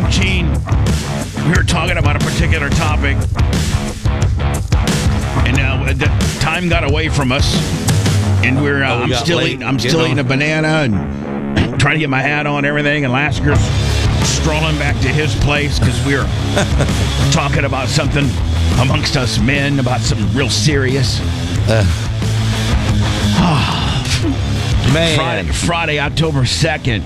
Gene, we were talking about a particular topic, and the time got away from us, and I'm still eating a banana and trying to get my hat on and everything, and Lasker's strolling back to his place because we were talking about something amongst us men, about something real serious. Man. Friday, October 2nd,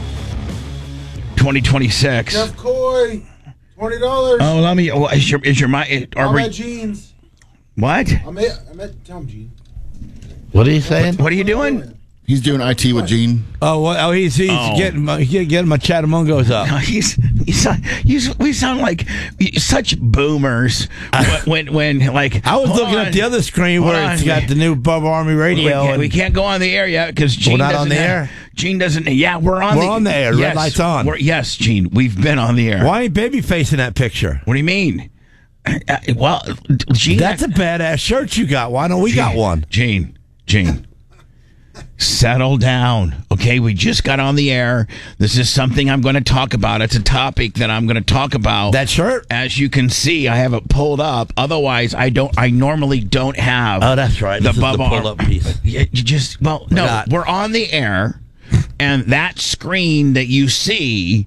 2026. Jeff Coy, $20. Oh, let me. Is your mic? I'm at Gene's. What? I'm at Tell him, Gene. What are you saying? What are you doing? He's doing IT with Gene. He's getting my Chattamungos up. No, we sound like such boomers when like. I was looking at the other screen where it's got the new Bubba Army radio. We can't go on the air yet because Gene not on the air. Gene doesn't. Yeah, we're on the air. Red light's on. Yes, Gene, we've been on the air. Why ain't Babyface in that picture? What do you mean? Well, Gene, that's a badass shirt you got. Why don't we got one? Gene. Settle down. Okay, we just got on the air. This is something I'm going to talk about. It's a topic that I'm going to talk about. That shirt? As you can see, I have it pulled up. Otherwise, I normally don't have. Oh, that's right. The this Bubba is the pull-up piece. We're on the air. And that screen that you see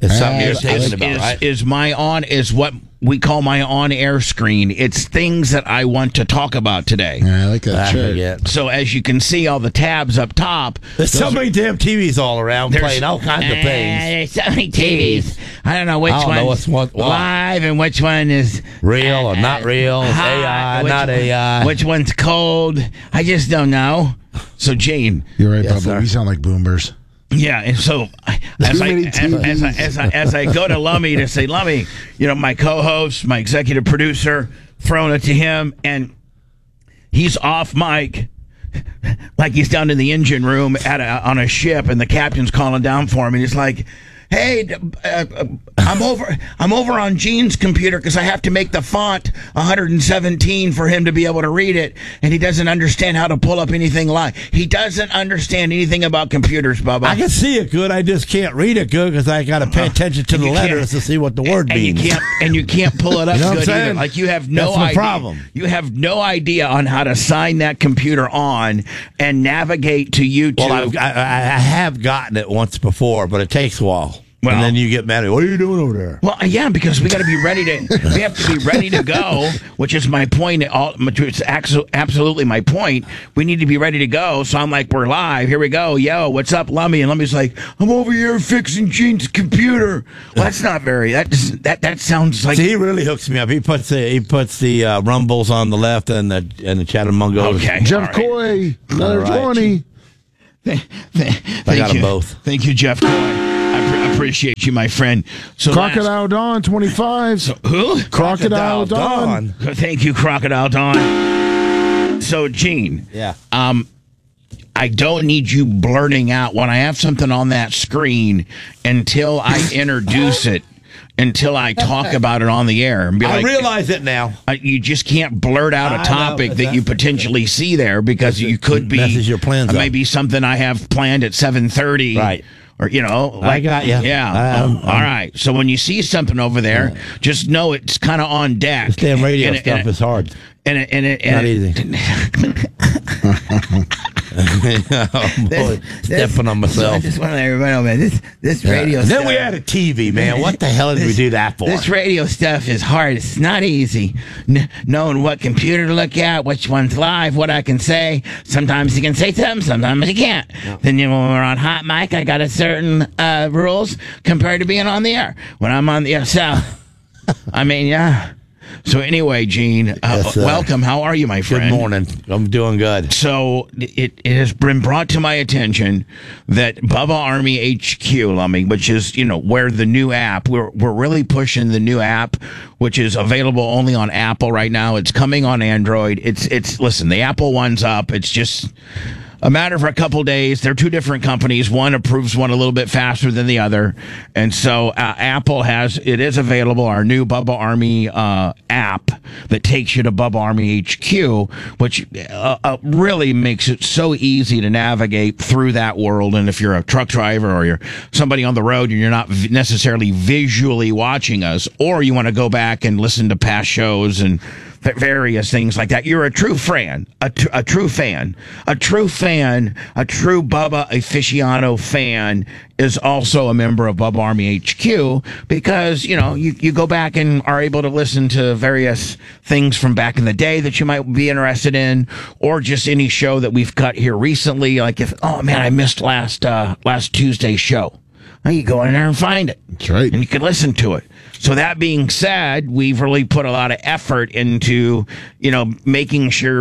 is what we call my on-air screen. It's things that I want to talk about today. Yeah, I like that shirt. So as you can see, all the tabs up top. There's so many damn TVs all around playing all kinds of things. There's so many TVs. I don't know which one's live and which one is real or not real. It's AI, not AI. Which one's cold? I just don't know. So, Gene. You're right, Bubba. We sound like boomers. Yeah, and so as I go to Lummy to say, Lummy, my co-host, my executive producer, throwing it to him, and he's off mic, like he's down in the engine room on a ship, and the captain's calling down for him, and he's like, hey, I'm over on Gene's computer because I have to make the font 117 for him to be able to read it, and he doesn't understand how to pull up anything live. He doesn't understand anything about computers, Bubba. I can see it good. I just can't read it good because I got to pay attention to the letters to see what the word means. You can't pull it up good either. Like you have no idea. Problem. You have no idea on how to sign that computer on and navigate to YouTube. Well, I have gotten it once before, but it takes a while. Well, and then you get mad at me. What are you doing over there? Well, yeah, because we got to be ready to. We have to be ready to go, which is my point. It's absolutely my point. We need to be ready to go. So I'm like, we're live. Here we go. Yo, what's up, Lummy? And Lummy's like, I'm over here fixing Gene's computer. Well, that's not very. That sounds like. See, he really hooks me up. He puts the rumbles on the left and the Chattamungos. Okay, Jeff Coy, another 20. I got them both. Thank you, Jeff Coy. I appreciate you, my friend. So Crocodile Dawn, 25. So, who? Crocodile Dawn. Thank you, Crocodile Dawn. So, Gene. Yeah. I don't need you blurting out when I have something on that screen until I introduce it, until I talk about it on the air. And be I realize it now. You just can't blurt out a topic that you potentially see there because you could be. Messes your plans up. Maybe something I have planned at 7:30. Right. Or, I got you. Yeah. All right. So when you see something over there, just know it's kind of on deck. This damn radio stuff is hard. Not easy. Stepping on myself. I just want to let everybody know, man, this radio stuff. Then we had a TV, man. What the hell did we do that for? This radio stuff is hard. It's not easy. Knowing what computer to look at, which one's live, what I can say. Sometimes you can say something, sometimes you can't. No. Then when we're on hot mic, I got a certain rules compared to being on the air. When I'm on the air, so, I mean, yeah. So anyway, Gene, welcome. How are you, my friend? Good morning. I'm doing good. So it has been brought to my attention that Bubba Army HQ, Lummy, which is where the new app. We're really pushing the new app, which is available only on Apple right now. It's coming on Android. It's listen, the Apple one's up. It's just a matter of a couple days. They're two different companies. One approves one a little bit faster than the other. And so Apple it is available, our new Bubba Army app that takes you to Bubba Army HQ, which really makes it so easy to navigate through that world. And if you're a truck driver or you're somebody on the road and you're not necessarily visually watching us, or you want to go back and listen to past shows and various things like that, you're a true fan, a true Bubba aficionado fan is also a member of Bubba Army HQ, because you go back and are able to listen to various things from back in the day that you might be interested in, or just any show that we've cut here recently. Like I missed last Tuesday's show. Now you go in there and find it. That's right. And you can listen to it. So that being said, we've really put a lot of effort into, making sure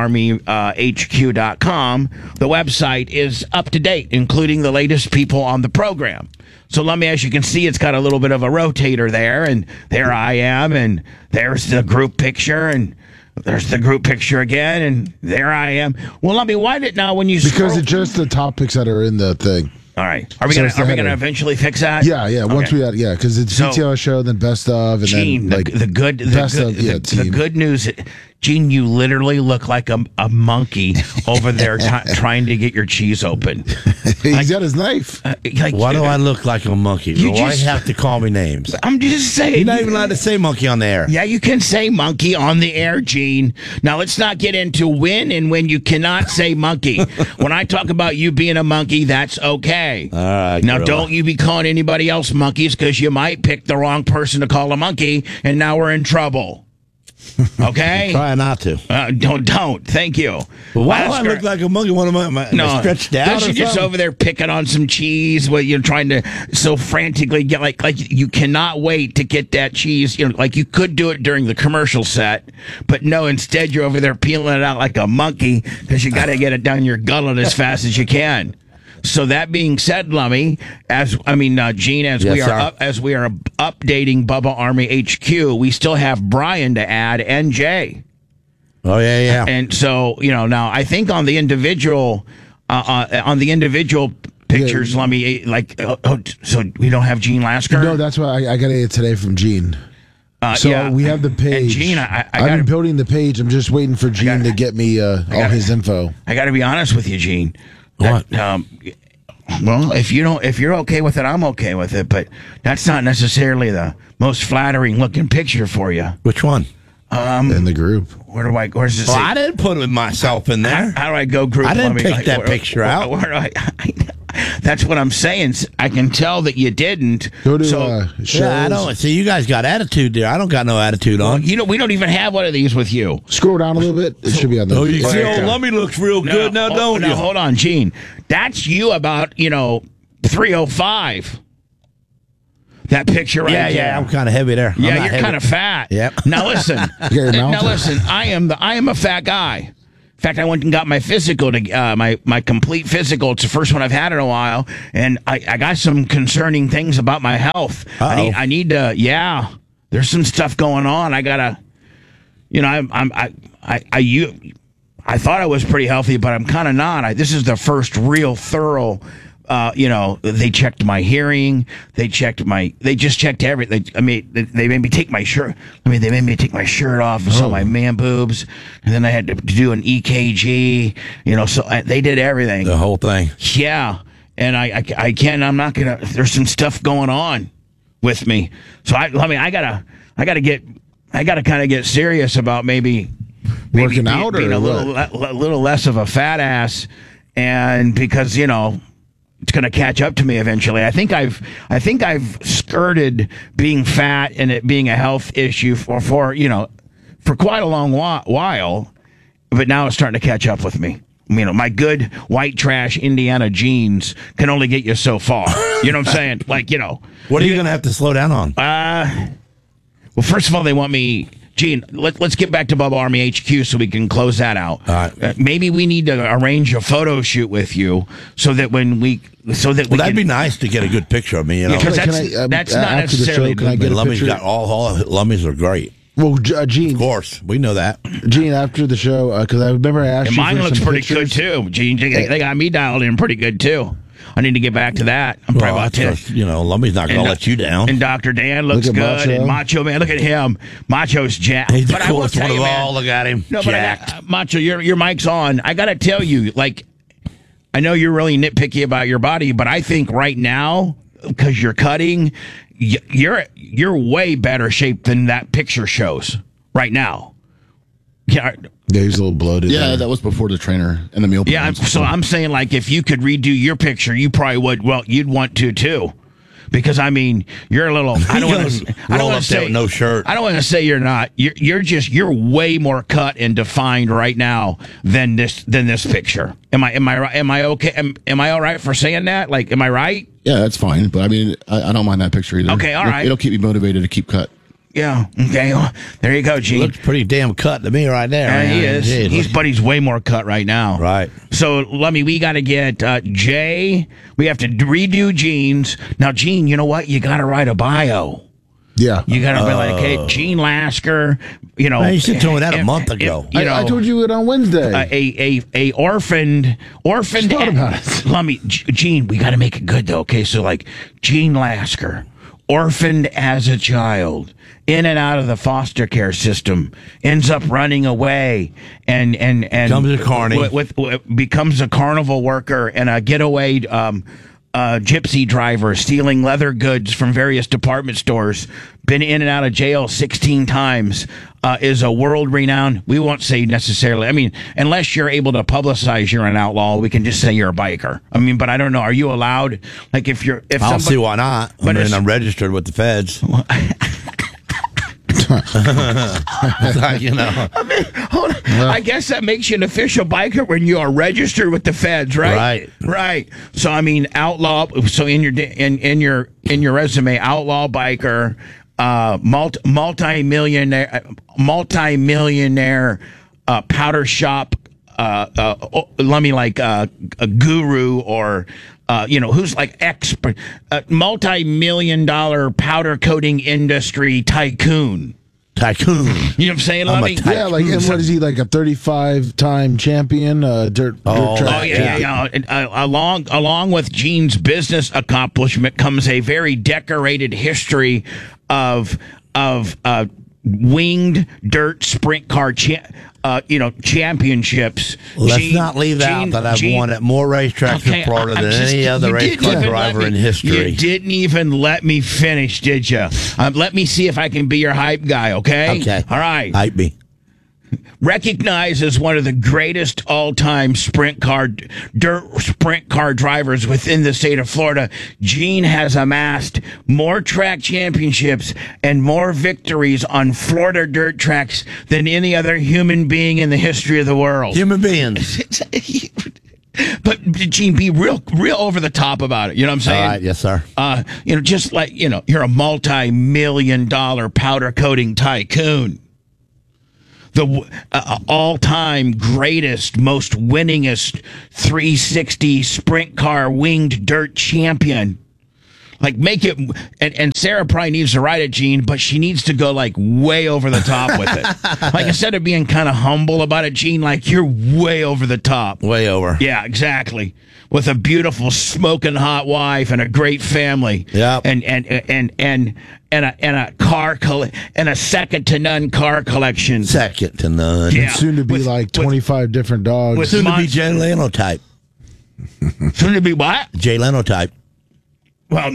BubbaArmyHQ.com, the website, is up to date, including the latest people on the program. So let me, as you can see, it's got a little bit of a rotator there, and there I am, and there's the group picture, and there's the group picture again, and there I am. Well, let me wind it now when you because it's just the topics that are in the thing. All right. Are we gonna eventually fix that? Yeah. Once because it's CTO show, then best of, and Gene, then the good news, Gene, you literally look like a monkey over there trying to get your cheese open. He's got his knife. Why do I look like a monkey? Why have to call me names? I'm just saying. You're not even allowed to say monkey on the air. Yeah, you can say monkey on the air, Gene. Now, let's not get into when and when you cannot say monkey. When I talk about you being a monkey, that's okay. All right. Now, don't you be calling anybody else monkeys, because you might pick the wrong person to call a monkey, and now we're in trouble. Okay? Try not to. Don't. Thank you. Well, why do I look like a monkey? What am I stretched out? You're just over there picking on some cheese while you're trying to so frantically get like you cannot wait to get that cheese. Like you could do it during the commercial set, but no, instead you're over there peeling it out like a monkey, because you got to get it down your gullet as fast as you can. So that being said, Lummy, Gene, as we are updating Bubba Army HQ, we still have Brian to add and Jay. Oh yeah. And so now I think on the individual pictures, Lummy, so we don't have Gene Lasker. No, that's why I got it today from Gene. We have the page. And Gene, I've been building the page. I'm just waiting for Gene to get me all his info. I got to be honest with you, Gene. What? Well, if you're okay with it, I'm okay with it. But that's not necessarily the most flattering looking picture for you. Which one? In the group. Where's it say? I didn't put myself in there. How do I go group? I didn't pick that picture out. Where do I that's what I'm saying. I can tell that you didn't. Go to shows. Yeah, I don't. See, you guys got attitude there. I don't got no attitude on. We don't even have one of these with you. Scroll down a little bit. It should be on the. Oh, you see, old Lummy looks real good now, don't you? No, hold on, Gene. That's you about 305. That picture right there. Yeah, I'm kind of heavy there. Yeah, you're kind of fat. Yep. Now listen. I am a fat guy. In fact, I went and got my physical, my complete physical. It's the first one I've had in a while, and I got some concerning things about my health. I need to. Yeah, there's some stuff going on. I gotta. I thought I was pretty healthy, but I'm kind of not. This is the first real thorough. They checked my hearing. They just checked everything. They made me take my shirt. They made me take my shirt off and saw my man boobs. And then I had to do an EKG, so they did everything. The whole thing. Yeah. And I'm not going to, there's some stuff going on with me. So I gotta kind of get serious about maybe working out being or a little less of a fat ass. And because, it's going to catch up to me eventually. I think I've skirted being fat and it being a health issue for quite a long while, but now it's starting to catch up with me. My good white trash Indiana jeans can only get you so far. You know what I'm saying? What are you going to have to slow down on? Well, first of all, they want me. Gene, let's get back to Bubba Army HQ so we can close that out. Maybe we need to arrange a photo shoot with you so that that'd be nice to get a good picture of me. Because that's not necessarily. Lummy's got all Lummy's are great. Well, Gene. Of course, we know that. Gene, after the show, because I remember I asked And you mine for looks some pretty pictures. good too, Gene. They got me dialed in pretty good too. I need to get back to that. I'm probably about to. Lummy's not going to let you down. And Dr. Dan looks Look good. at Macho. And Macho Man, look at him. Macho's jacked. He's the But I will coolest tell one of you, man, all. Look at him. No, jacked. but Macho, your mic's on. I got to tell you, like, I know you're really nitpicky about your body, but I think right now, because you're cutting, you're way better shape than that picture shows right now. Yeah. Yeah, he's a little bloated. Yeah, there. that was before the trainer and the meal plan. Yeah, so I'm saying, like, if you could redo your picture, you probably would. Well, you'd want to too, because I mean, you're a little. I don't want to. I don't Roll want up to there say with no shirt. I don't want to say you're not. You're way more cut and defined right now than this picture. Am I okay? Am I all right for saying that? Like, am I right? Yeah, that's fine. But I mean, I don't mind that picture either. Okay, all right. It'll keep me motivated to keep cut. Yeah. Okay. Well, there you go, Gene. Looks pretty damn cut to me right there. Yeah, man. he is. He's way more cut right now. Right. So, Lummy, we got to get Jay. We have to redo Gene's. Now, Gene, you know what? You got to write a bio. Yeah. You got to be like, hey, Gene Lasker. You know, Man, you should have told me that a month ago. You know, I told you it on Wednesday. a orphaned. thought about it. Lummy, Gene, we got to make it good though. Okay, so like Gene Lasker, orphaned as a child, in and out of the foster care system, ends up running away, and Becomes a carny. becomes a carnival worker and a getaway gypsy driver, stealing leather goods from various department stores, been in and out of jail 16 times, is a world-renowned, we won't say necessarily, I mean, unless you're able to publicize you're an outlaw, we can just say you're a biker. I mean, but I don't know, are you allowed, like if I don't see why not. But I'm registered with the feds. You know. I mean, hold on. I guess that makes you an official biker when you are registered with the feds, right? Right. So I mean, outlaw. So in your resume, outlaw biker, multi-millionaire, powder shop. Let me like a guru or. Who's like expert, multi-million-dollar powder coating industry tycoon. You know what I'm saying, Lummy? Yeah, like, and what is he, like a 35-time champion, dirt track? Oh yeah. Along with Gene's business accomplishment comes a very decorated history of winged dirt sprint car championships. Let's not leave out that I've won at more racetracks in Florida than any other race car driver in history. You didn't even let me finish, did you? Let me see if I can be your hype guy, okay? Okay. All right. Hype me. Recognized as one of the greatest all-time dirt sprint car drivers within the state of Florida, Gene has amassed more track championships and more victories on Florida dirt tracks than any other human being in the history of the world. Human beings. But Gene, be real over the top about it. You know what I'm saying? All right, yes, sir. Just like, you're a multi-million-dollar powder coating tycoon. The all-time greatest, most winningest 360 sprint car winged dirt champion. Like, make it, and Sarah probably needs to write it, Gene, but she needs to go, like, way over the top with it. Like, instead of being kind of humble about it, Gene, like, you're way over the top. Way over. Yeah, exactly. With a beautiful, smoking hot wife and a great family. Yeah. And a car and a second to none car collection. Second to none. Yeah. Soon to be like 25 different dogs. Soon to be Jay Leno type. Soon to be what? Jay Leno type. Well,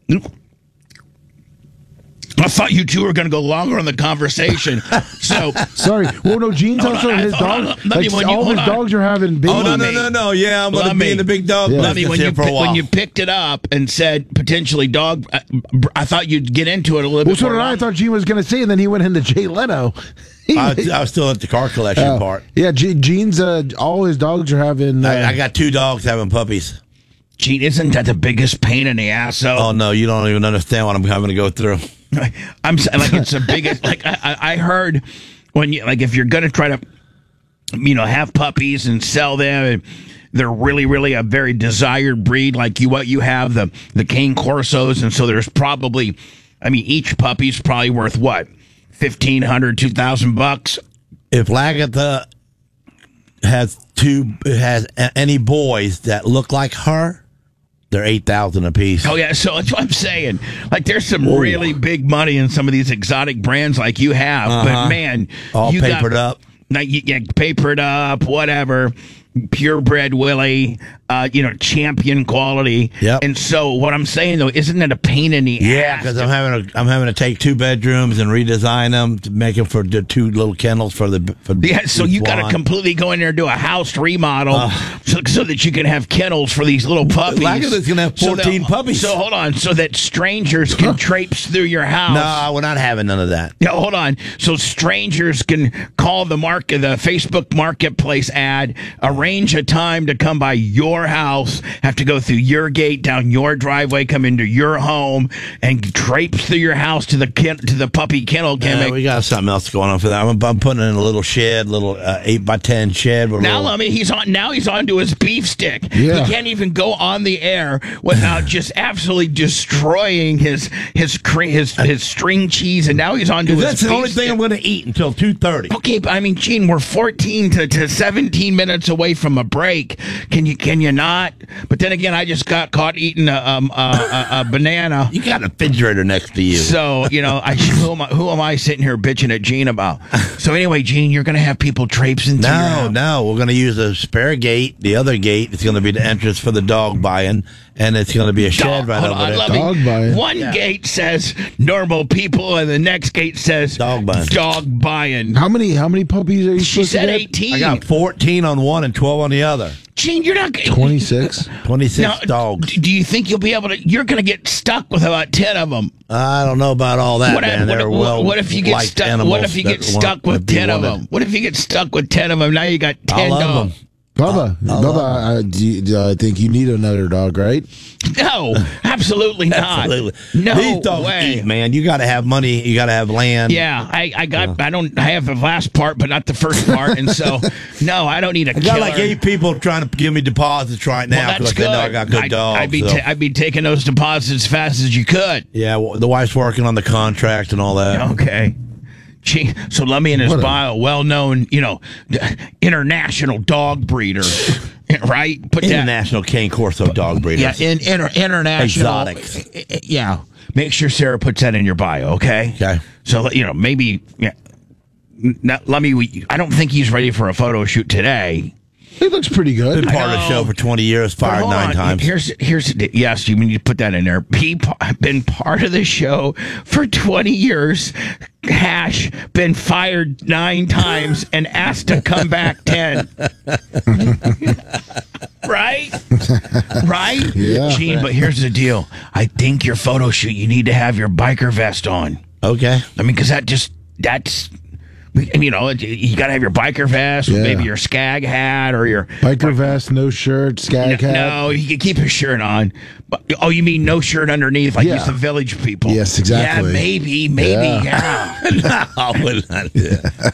I thought you two were going to go longer on the conversation. So Sorry. Well, no, Gene's Hold also on, his hold on, dogs. let me- Like, when you- all hold his on. dogs are having babies. No. Yeah, I'm going to Lummy. be in the big dog Yeah. Lummy, business here for a while. when you picked it up and said potentially dog, I thought you'd get into it a little Well, bit so more. did I. I thought Gene was going to say, and then he went into Jay Leno. I was still at the car collection part. Yeah, Gene's, all his dogs are having. I got 2 dogs having puppies. Gene, isn't that the biggest pain in the ass? Oh, no, you don't even understand what I'm having to go through. I'm saying, like, it's the biggest. Like, I heard when you, like, if you're gonna try to, have puppies and sell them, and they're really, really a very desired breed. Like you have the Cane Corsos, and so there's probably, each puppy's probably worth what, $1,500, $2,000. If Lagatha has any boys that look like her, they're $8,000 a piece. Oh yeah, so that's what I'm saying. Like, there's some really big money in some of these exotic brands like you have, but man, all you papered up. Like, papered up, whatever. Purebred Willie, champion quality. Yep. And so what I'm saying though, isn't it a pain in the ass? Yeah, because I'm having to take 2 bedrooms and redesign them to make them for the 2 little kennels for the. So you got to completely go in there and do a house remodel so that you can have kennels for these little puppies. Lagatha's gonna have 14 puppies. So hold on, so that strangers can traipse through your house. No, we're not having none of that. Yeah, hold on. So strangers can call the Facebook Marketplace ad, arrange a time to come by your house, have to go through your gate, down your driveway, come into your home, and traipse through your house to the puppy kennel. We got something else going on for that. I'm putting in a little shed, little 8x10 shed. Now he's on to his beef stick. Yeah. He can't even go on the air without just absolutely destroying his string cheese, and now he's on to his That's the beef only thing stick. I'm going to eat until 2:30. Okay, but I mean, Gene, we're 14 to 17 minutes away from a break. Can you not? But then again, I just got caught eating a banana. You got a refrigerator next to you. So, who am I sitting here bitching at Gene about? So anyway, Gene, you're going to have people traipsing through your house. No, we're going to use a spare gate. The other gate is going to be the entrance for the dog buying, and it's going to be a shed right over there. Dog buying. One gate says normal people, and the next gate says Dog buying. How many puppies are you She supposed to said get? 18. I got 14 on one and 12 on the other. Gene, you're not 26. 26 dogs. Do you think you'll be able to? You're going to get stuck with about 10 of them. I don't know about all that, man. What if you get stuck? What if you get stuck with 10 of them? What if you get stuck with 10 of them? Now you got 10 dogs. Bubba, I think you need another dog, right? No, absolutely not. Absolutely. No These dogs way. eat, man. You got to have money. You got to have land. Yeah, I have the last part, but not the first part, and so no, I don't need a I got killer. like 8 people trying to give me deposits right now Well, that's because they know I got good dogs. I'd be taking those deposits as fast as you could. Yeah, well, the wife's working on the contract and all that. Okay. So let me in his bio, well-known, international dog breeder, right? Put International Cane Corso dog breeder. Yeah, international exotics. Yeah, make sure Sarah puts that in your bio, okay? Okay. So maybe. Yeah. I don't think he's ready for a photo shoot today. He looks pretty good. Been part of the show for 20 years, fired 9 times. Yes, you need to put that in there. Been part of the show for 20 years. Hash been fired 9 times and asked to come back 10. Right? Yeah. Gene, but here's the deal. I think your photo shoot, you need to have your biker vest on. Okay. I mean, because that's. You got to have your biker vest, with maybe your skag hat or your biker vest, no shirt, skag hat. No, you can keep his shirt on. Oh, you mean no shirt underneath, like he's the village people? Yes, exactly. Yeah, maybe, yeah. No, I would not do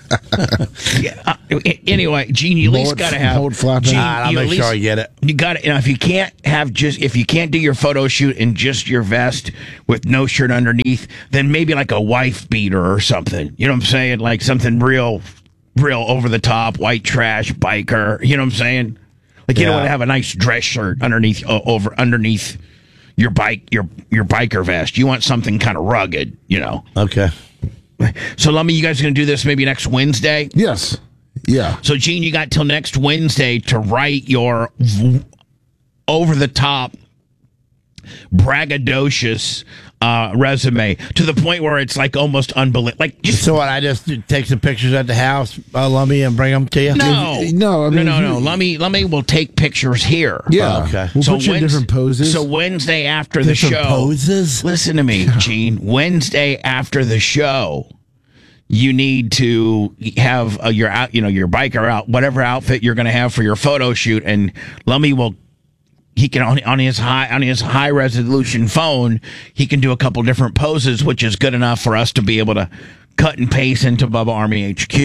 that. Anyway, Gene, you at least got to have. I'll make sure I get it. You got it. If you can't do your photo shoot in just your vest with no shirt underneath, then maybe like a wife beater or something. You know what I'm saying? Like something real over the top, white trash biker. You know what I'm saying? Like you don't want to have a nice dress shirt underneath your biker vest. You want something kind of rugged, Okay. So you guys are going to do this maybe next Wednesday? Yes. Yeah. So Gene, you got till next Wednesday to write your over the top braggadocious resume to the point where it's like almost unbelievable. So what? I just take some pictures at the house, Lummy, and bring them to you. No. Lummy will take pictures here. Yeah. Okay. We'll put you in different poses. So Wednesday after the show, poses. Listen to me, Gene. Wednesday after the show, you need to have your biker out, whatever outfit you're going to have for your photo shoot, and Lummy will. He can on his high resolution phone, he can do a couple different poses, which is good enough for us to be able to cut and paste into Bubba Army HQ.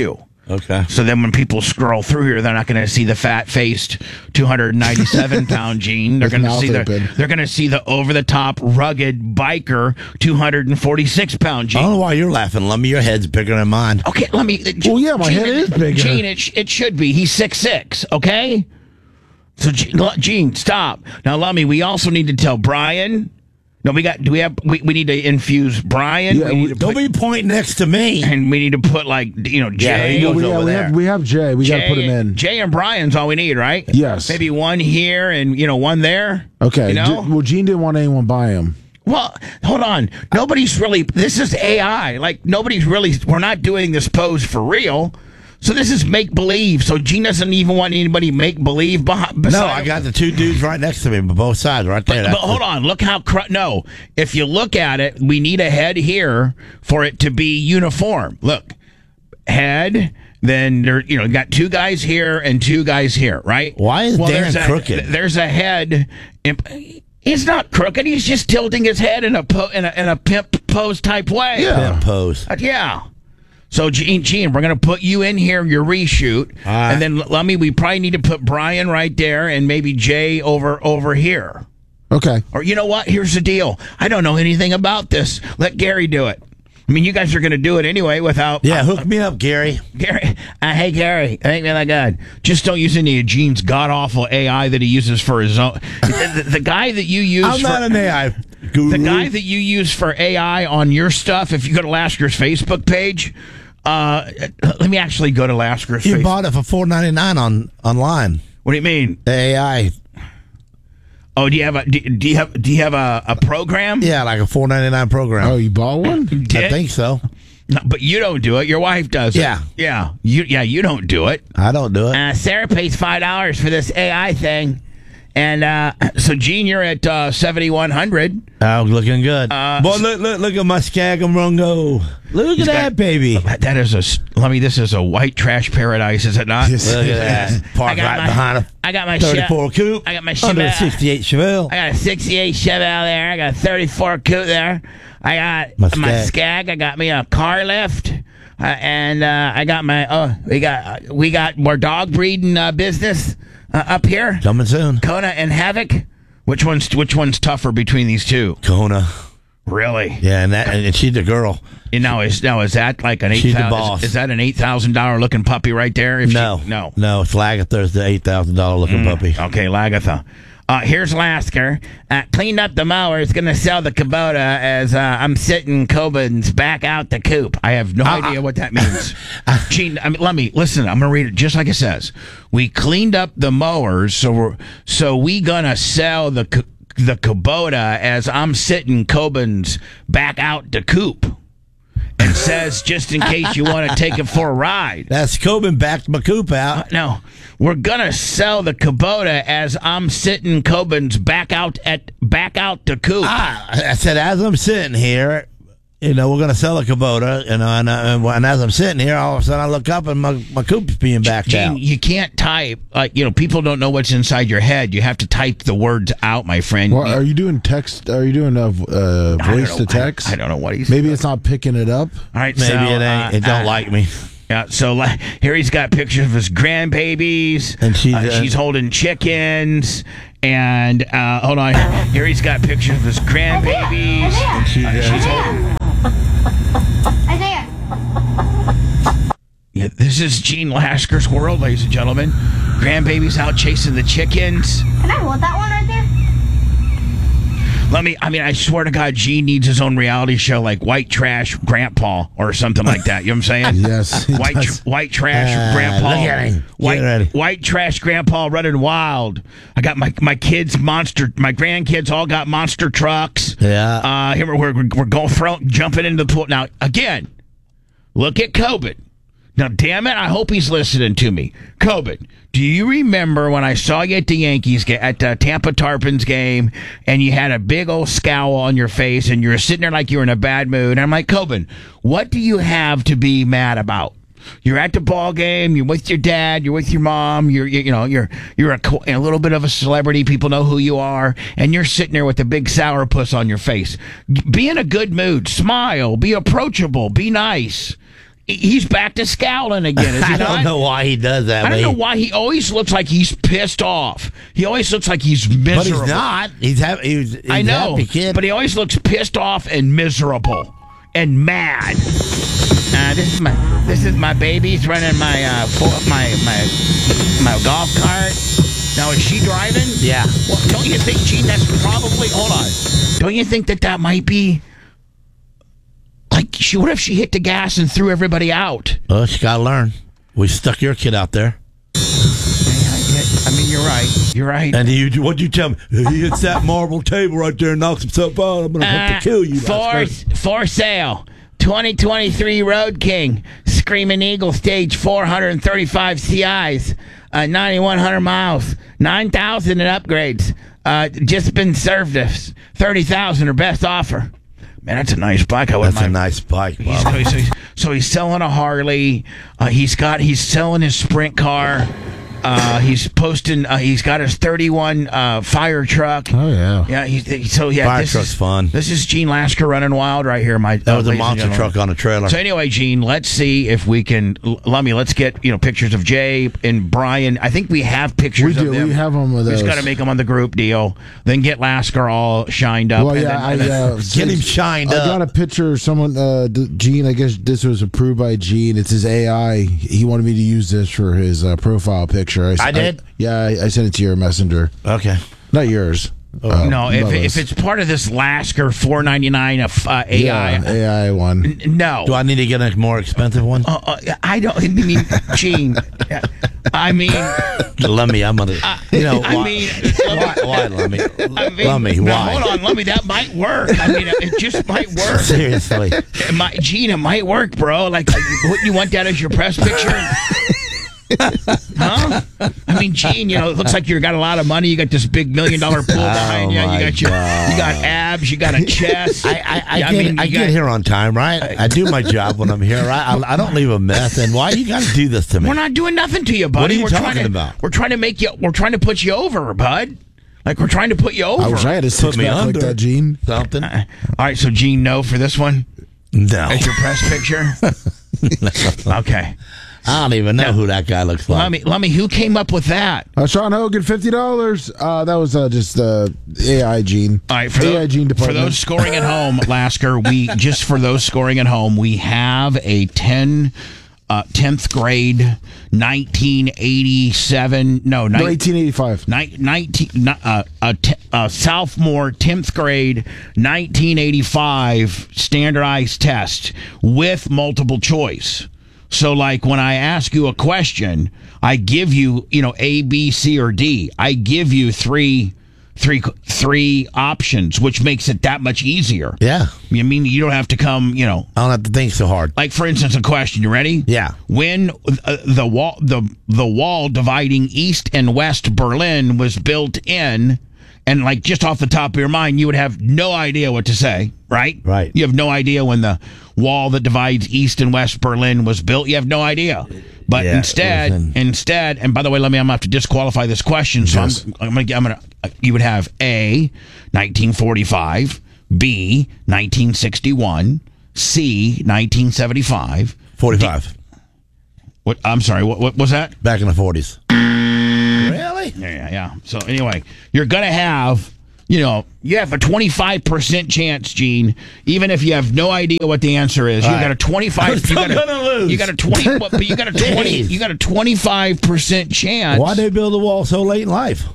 Okay. So then when people scroll through here, they're not going to see the fat-faced 297-pound Gene. They're With going to mouth see open. they're going to see the over-the-top rugged biker 246-pound I don't Gene. know why you're laughing, Lummy. Your head's bigger than mine. Okay, let me. Well, yeah, my head is bigger. Gene, it should be. He's 6'6", okay? So, Gene, stop. Now, Lummy, we also need to tell Brian. No, we need to infuse Brian. Yeah, we need to Don't be pointing next to me. and we need to put, like, Jay. he goes Yeah, over there. we have Jay. We got to put him in. Jay and Brian's all we need, right? Yes. Maybe one here and, one there. Okay. You know? Well, Gene didn't want anyone by him. Well, hold on. Nobody's really. This is AI. Like, nobody's really. We're not doing this pose for real. So this is make believe. So Gene doesn't even want anybody make believe behind. No, I got the two dudes right next to me, both sides, right there. But hold on. Look how. No. If you look at it, we need a head here for it to be uniform. Look. Head. Then there, you got two guys here and two guys here, right? Why is Dan crooked? There's a head. He's not crooked. He's just tilting his head in a pimp pose type way. Yeah. Pose. Yeah. So Gene, we're gonna put you in here, your reshoot, right. and then we probably need to put Brian right there, and maybe Jay over here. Okay. Or you know what? Here's the deal. I don't know anything about this. Let Gary do it. I mean, you guys are gonna do it anyway without. Yeah, hook me up, Gary. Gary, hey Gary, I think really good. Just don't use any of Gene's god awful AI that he uses for his own. The guy that you use. I'm not an AI guru. The guy that you use for AI on your stuff. If you go to Lasker's Facebook page, let me actually go to Lasker's. You bought it for $4.99 online. What do you mean? The AI. Oh, do you have a program? Yeah, like a $4.99 program. Oh, you bought one? Did? I think so. No, but you don't do it. Your wife does it. Yeah. You don't do it. I don't do it. Sarah pays $5 for this AI thing, and so Gene, you're at 7,100. I'm looking good. Boy, look at my Skagamungo. Look at that, baby. That is this is a white trash paradise, is it not? Look at that. Parked right behind a I got my 34 coupe. I got my under a Chevelle. 68 Chevelle. I got a 68 Chevelle there. I got a 34 coupe there. I got my Skag. I got me a car lift. And I got my we got more dog breeding business up here. Coming soon. Kona and Havoc. Which one's tougher between these two? Kona. Really? Yeah, and she's the girl. And now is that like an She's the $8,000? boss. Is that an $8,000 looking puppy right there? No, it's Lagatha's the $8,000 looking puppy. Okay, Lagatha. Here's Lasker. Cleaned up the mower. Is going to sell the Kubota as I'm sitting Coben's back out the coop. I have no idea what that means. Gene, let me listen. I'm going to read it just like it says. We cleaned up the mowers, so we going to sell the Kubota as I'm sitting Coben's back out the coop. And says, just in case you want to take it for a ride. That's Coben backed my coupe out. No, we're gonna sell the Kubota as I'm sitting Coben's back out the coop. I said, as I'm sitting here, we're going to sell a Kubota, and as I'm sitting here, all of a sudden I look up and my coupe's being backed Gene, out. you can't type, people don't know what's inside your head. You have to type the words out, my friend. Well, are you doing text? Are you doing voice to text? I don't know what he's. Maybe it's not picking it up. All right, Maybe so, it ain't. It don't like me. Yeah, so here he's got pictures of his grandbabies, And she's holding chickens, and hold on, here he's got pictures of his grandbabies, and she's holding. Isaiah. Yeah, this is Gene Lasker's world, ladies and gentlemen. Grandbaby's out chasing the chickens. Can I hold that one right there? I swear to God, Gene needs his own reality show like White Trash Grandpa or something like that. You know what I'm saying? Yes, he does. White Trash Grandpa. Look at him. Get ready. White Trash Grandpa running wild. I got my grandkids all got monster trucks. Yeah. Here we're going jumping into the pool. Now, again, look at Coben. Now, damn it, I hope he's listening to me. Coben, do you remember when I saw you at the Yankees, at the Tampa Tarpons game, and you had a big old scowl on your face, and you were sitting there like you were in a bad mood? And I'm like, Coben, what do you have to be mad about? You're at the ball game. You're with your dad. You're with your mom. You're a little bit of a celebrity. People know who you are, and you're sitting there with a big sourpuss on your face. Be in a good mood. Smile. Be approachable. Be nice. He's back to scowling again, is he I not? don't know why he does that. I don't but know why he always looks like he's pissed off. He always looks like he's miserable. But he's not. He's a I know, happy kid. but he always looks pissed off and miserable and mad. This is my baby's running my golf cart. Now is she driving? Yeah. Well, don't you think, Gene? That's probably. Hold on. Don't you think that might be like what if she hit the gas and threw everybody out? Well, she got to learn. We stuck your kid out there. I mean, you're right. You're right. And what'd you tell me? He hits that marble table right there and knocks himself out. I'm going to have to kill you. For sale. 2023 Road King, Screaming Eagle, stage 435 CIs, 9,100 miles, 9,000 in upgrades. Just been served us 30,000 or best offer. Man, that's a nice bike. That's a nice bike. Bob. So he's selling a Harley. He's selling his sprint car. He's posting. He's got his 31 fire truck. Oh yeah. Yeah. Fire truck's fun. This is Gene Lasker running wild right here. That was a monster truck on a trailer. So anyway, Gene, let's see if we can. Lummy, let's get pictures of Jay and Brian. I think we have pictures of them. We have them with us. We just got to make them on the group deal. Then get Lasker all shined up. Well, yeah, get him shined up. I got a picture of someone, Gene. I guess this was approved by Gene. It's his AI. He wanted me to use this for his profile picture. I did? I sent it to your messenger. Okay. Not yours. No, if it's part of this Lasker $499 AI. Yeah, AI one. No. Do I need to get a more expensive one? I don't. I mean, Gene. I mean, Lummy, I'm gonna. Why, Lummy? Lummy, why? Hold on, Lummy. That might work. I mean, it just might work. Seriously, Gene, it might work, bro. Like, you want that as your press picture? Huh? I mean, Gene, it looks like you got a lot of money. You got this big $1 million pool behind you. You got abs. You got a chest. I get here on time, right? I do my job when I'm here. I don't leave a mess. And why you got to do this to me? We're not doing nothing to you, buddy. What are you talking about? We're trying to make you. We're trying to put you over, bud. Like, we're trying to put you over. I wish I had a six-pack like that, Gene. Something. All right, so Gene, no for this one. No. As your press picture. Okay. I don't even know who that guy looks like. Lummy, who came up with that? Sean Hogan, $50. That was just AI Gene. All right, Gene department. For those scoring at home, Lasker, we have a 10th grade 1987. No, 1885. Sophomore 10th grade 1985 standardized test with multiple choice. So, like, when I ask you a question, I give you, A, B, C, or D. I give you three options, which makes it that much easier. Yeah. I mean, you don't have to come, I don't have to think so hard. Like, for instance, a question. You ready? Yeah. When the wall dividing East and West Berlin was built in, and like just off the top of your mind, you would have no idea what to say, right? Right. You have no idea when the wall that divides East and West Berlin was built. You have no idea. But instead, and by the way, I'm gonna have to disqualify this question. So yes. I'm gonna. You would have A, 1945, B, 1961, C, 1975, 45. What? I'm sorry. What was that? Back in the 40s. Really? Yeah. So anyway, you're gonna have. You have a 25% chance, Gene. Even if you have no idea what the answer is, you got a 25. You got a 20. But you got a 20. You got a 25% chance. Why they build a wall so late in life?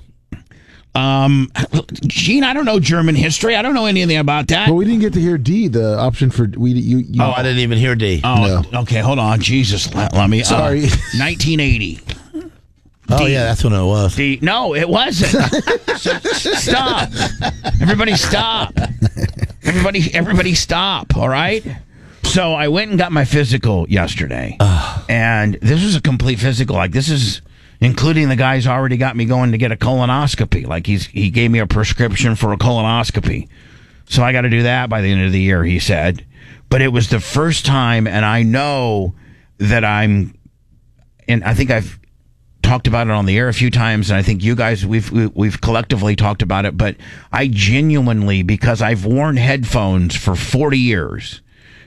Gene, I don't know German history. I don't know anything about that. But we didn't get to hear D. The option for you. Oh, I didn't even hear D. Oh, no. Okay. Hold on. Jesus, let me. Sorry. 1980. Oh, yeah, that's when it was. No, it wasn't. Stop. Everybody stop. Everybody stop, all right? So I went and got my physical yesterday. And this was a complete physical. Like, this is including the guy's already got me going to get a colonoscopy. Like, he gave me a prescription for a colonoscopy. So I got to do that by the end of the year, he said. But it was the first time, and I know that and I think I've talked about it on the air a few times, and I think you guys we've collectively talked about it, but I genuinely, because I've worn headphones for 40 years,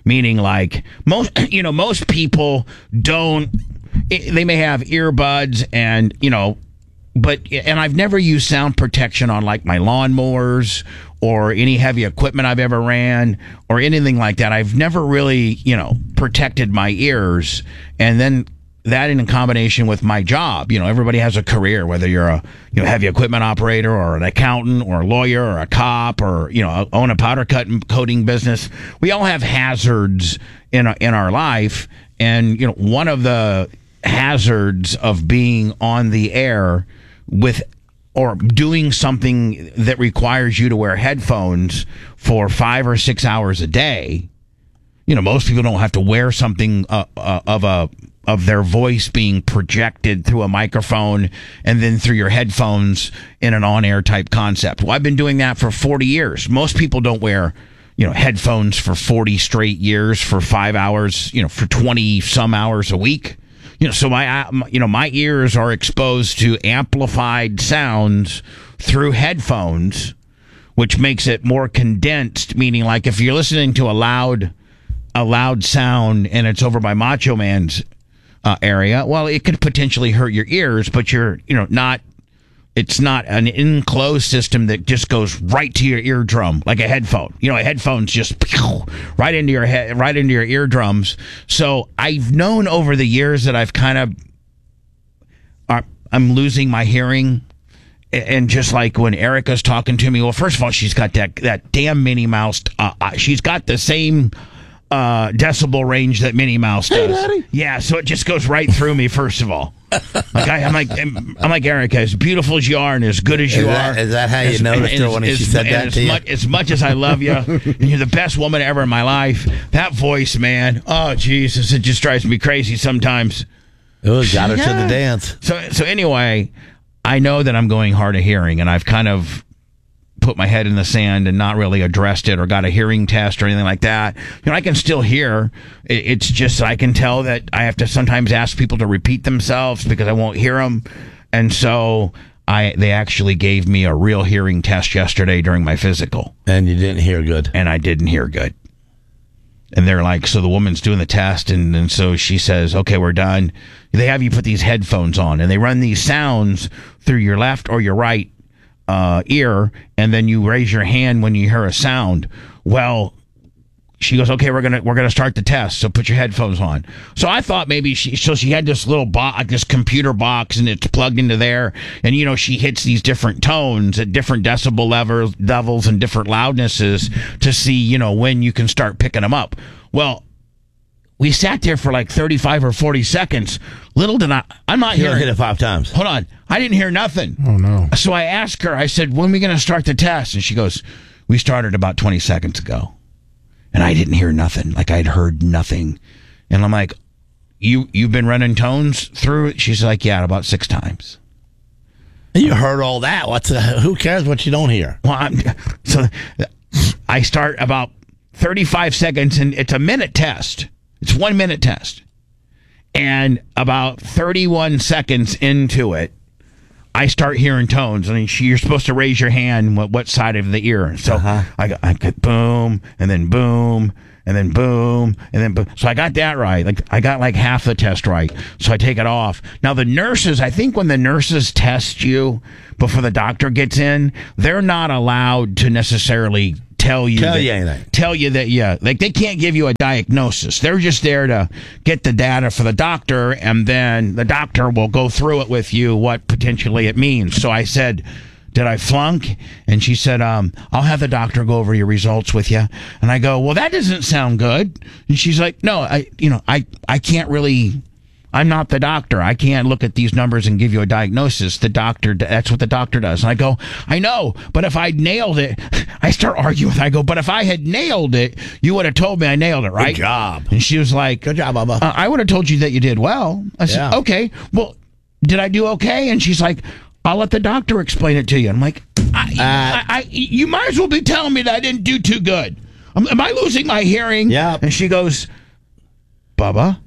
meaning like most people don't. They may have earbuds and and I've never used sound protection on like my lawnmowers or any heavy equipment I've ever ran or anything like that. I've never really, protected my ears. And then that in combination with my job, everybody has a career, whether you're a heavy equipment operator or an accountant or a lawyer or a cop or, own a powder coating business. We all have hazards in our life. And, one of the hazards of being on the air or doing something that requires you to wear headphones for 5 or 6 hours a day. Most people don't have to wear something of their voice being projected through a microphone and then through your headphones in an on-air type concept. Well, I've been doing that for 40 years. Most people don't wear, headphones for 40 straight years for 5 hours, for 20 some hours a week. So my ears are exposed to amplified sounds through headphones, which makes it more condensed, meaning like if you're listening to a loud sound and it's over by Macho Man's area, well, it could potentially hurt your ears, but it's not an enclosed system that just goes right to your eardrum like a headphone. A headphone's just right into your head, right into your eardrums. So I've known over the years that I've I'm losing my hearing. And just like when Erica's talking to me, well, first of all, she's got that damn Minnie Mouse. She's got the same decibel range that Minnie Mouse does. Hey, Daddy. Yeah, so it just goes right through me. First of all, I'm like Erica, as beautiful as you are and as good as you are. Is that how you noticed her when she said that to you? As much as I love you, and you're the best woman ever in my life. That voice, man. Oh Jesus, it just drives me crazy sometimes. Oh, got her to the dance. So anyway, I know that I'm going hard of hearing, and I've kind of put my head in the sand and not really addressed it or got a hearing test or anything like that. I can still hear. It's just I can tell that I have to sometimes ask people to repeat themselves because I won't hear them. And so they actually gave me a real hearing test yesterday during my physical. And you didn't hear good. And I didn't hear good. And they're like, so the woman's doing the test, and so she says, okay, we're done. They have you put these headphones on, and they run these sounds through your left or your right ear, and then you raise your hand when you hear a sound. Well, she goes, okay, we're gonna start the test, so put your headphones on. So I thought maybe she had this little this computer box, and it's plugged into there, and she hits these different tones at different decibel levels and different loudnesses to see when you can start picking them up. Well, we sat there for like 35 or 40 seconds. Little did I'm not hearing. Hit it 5 times. Hold on. I didn't hear nothing. Oh, no. So I asked her, I said, when are we going to start the test? And she goes, we started about 20 seconds ago. And I didn't hear nothing. Like I'd heard nothing. And I'm like, you've been running tones through it? She's like, yeah, about 6 times. You heard all that. Who cares what you don't hear? Well, so I start about 35 seconds, and it's a minute test. It's 1 minute test. And about 31 seconds into it, I start hearing tones. I mean, you're supposed to raise your hand what side of the ear. So I got boom, and then boom, and then boom, and then boom. So I got that right. Like I got like half the test right. So I take it off. Now the nurses, I think when the nurses test you before the doctor gets in, they're not allowed to necessarily tell you that, yeah, like they can't give you a diagnosis. They're just there to get the data for the doctor, and then the doctor will go through it with you, what potentially it means. So I said, did I flunk? And she said, I'll have the doctor go over your results with you. And I go, well, that doesn't sound good. And she's like, no, I can't really, I'm not the doctor. I can't look at these numbers and give you a diagnosis. That's what the doctor does. And I go, I know, but if I'd nailed it, I start arguing. I go, but if I had nailed it, you would have told me I nailed it, right? Good job. And she was like, good job, Bubba. I would have told you that you did well. I said, okay, well, did I do okay? And she's like, I'll let the doctor explain it to you. I'm like, you might as well be telling me that I didn't do too good. Am I losing my hearing? Yeah. And she goes, Bubba,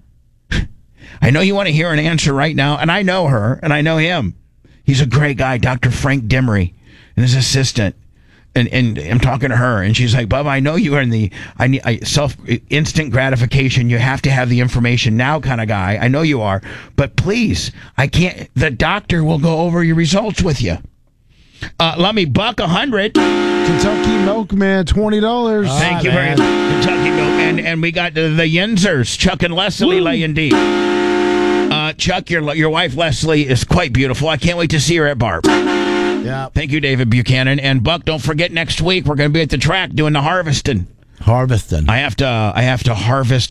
I know you want to hear an answer right now, and I know her, and I know him. He's a great guy, Dr. Frank Demery, and his assistant. And I'm talking to her, and she's like, Bubba, I know you are in the instant gratification. You have to have the information now kind of guy. I know you are, but please, I can't. The doctor will go over your results with you. Let me buck 100. Kentucky Milkman, $20. Thank you very much, Kentucky Milk. And we got the Yenzers, Chuck and Leslie laying deep. Chuck, your wife Leslie is quite beautiful. I can't wait to see her at Barb. Yeah. Thank you, David Buchanan. And Buck, don't forget next week we're going to be at the track doing the harvesting. Harvesting. I have to harvest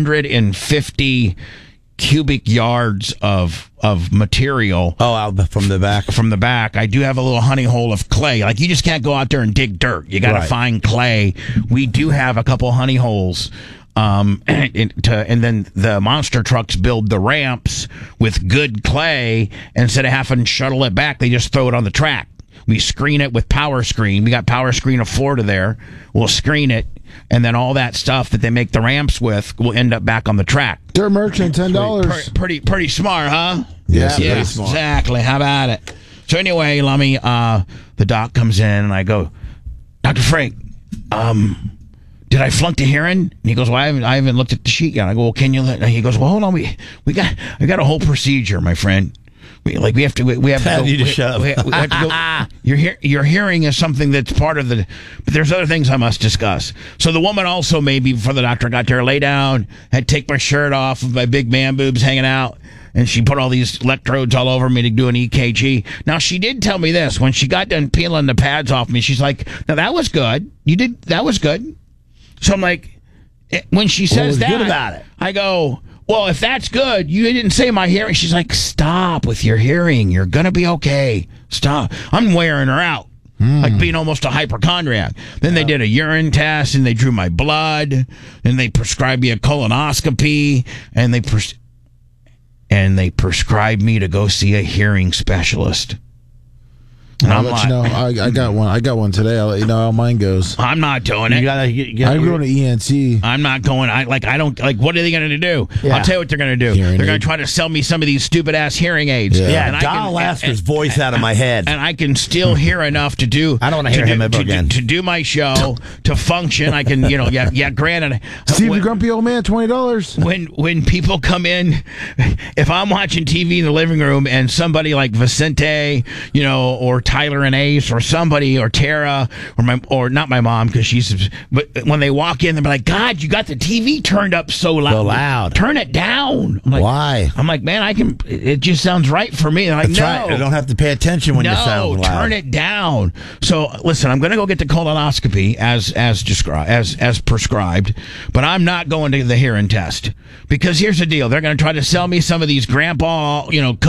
150 cubic yards of material. Oh, out from the back. From the back. I do have a little honey hole of clay. Like, you just can't go out there and dig dirt. You got to find clay. We do have a couple honey holes. And then the monster trucks build the ramps with good clay. Instead of having to shuttle it back, they just throw it on the track. We screen it with power screen. We got power screen of Florida there. We'll screen it, and then all that stuff that they make the ramps with will end up back on the track. Dirt Merchant, $10. Pretty smart, huh? Yes, yeah, very smart. Exactly. How about it? So anyway, Lummy, the doc comes in, and I go, Dr. Frank, did I flunk the hearing? And he goes, well, I haven't looked at the sheet yet. I go, well, can you let? And he goes, well, hold on, I got a whole procedure, my friend. We have to go. You just shut up. We have to go. Your hearing is something that's part of the. But there's other things I must discuss. So the woman also made me, before the doctor got there, lay down, had to take my shirt off with my big man boobs hanging out, and she put all these electrodes all over me to do an EKG. Now, she did tell me this when she got done peeling the pads off me. She's like, "Now that was good. That was good." So I'm like, when she says that, good about it? I go, well, if that's good, you didn't say my hearing. She's like, stop with your hearing. You're going to be okay. Stop. I'm wearing her out. Like being almost a hypochondriac. Then they did a urine test, and they drew my blood, and they prescribed me a colonoscopy, and they prescribed me to go see a hearing specialist. And I'll let you know. I got one. I got one today. I'll let you know how mine goes. I'm not doing it. You gotta I'm going to ENT. I'm not going. What are they going to do? Yeah. I'll tell you what they're going to do. Hearing They're going aid. to try to sell me some of these stupid ass hearing aids. Yeah, and Don Lasker's voice out of my head. And I can still hear enough to do. I don't want to hear him ever again. To do my show, to function. I can, granted. Steve the Grumpy Old Man, $20. When people come in, if I'm watching TV in the living room and somebody like Vicente, or Tyler and Ace, or somebody, or Tara, or not my mom, because but when they walk in, they're like, God, you got the TV turned up so loud. So loud. Turn it down. I'm like, why? I'm like, man, it just sounds right for me. They're like, That's right. I don't have to pay attention when you sound loud. Turn it down. So listen, I'm going to go get the colonoscopy as prescribed, but I'm not going to the hearing test, because here's the deal. They're going to try to sell me some of these grandpa,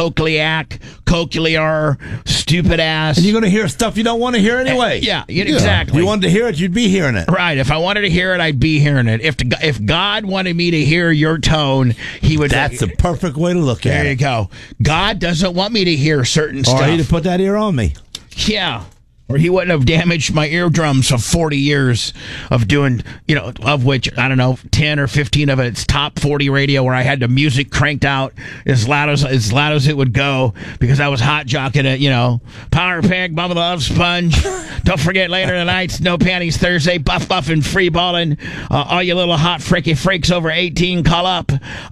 cochlear, stupid ass. And you're going to hear stuff you don't want to hear anyway. Yeah, exactly. If you wanted to hear it, you'd be hearing it. Right. If I wanted to hear it, I'd be hearing it. If God wanted me to hear your tone, he would. That's the perfect way to look at it. There you go. God doesn't want me to hear certain stuff. Or he'd have put that ear on me. Yeah. Or he wouldn't have damaged my eardrums of 40 years of doing, of which, I don't know, 10 or 15 of it's top 40 radio, where I had the music cranked out as loud as it would go, because I was hot jocking it, Power Peg, Bubba the Love Sponge. Don't forget, later tonight, No Panties Thursday, Buff and Free Balling. All you little hot freaky freaks over 18, call up.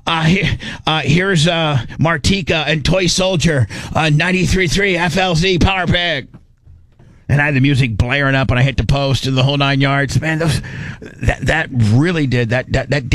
Here's Martika and Toy Soldier, 93.3 FLZ Power Peg. And I had the music blaring up, and I hit the post and the whole 9 yards. Man, that really did that